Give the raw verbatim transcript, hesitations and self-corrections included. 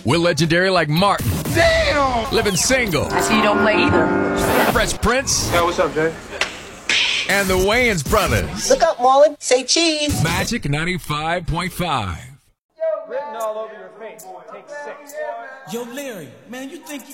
We're legendary like Martin. Damn! Living Single. I see you don't play either. Fresh Prince. Yo, what's up, Jay? And the Wayans Brothers. Look up, Marlon. Say cheese. Magic ninety-five point five. Written all over your face. Take six. Yo, Larry, man, you think you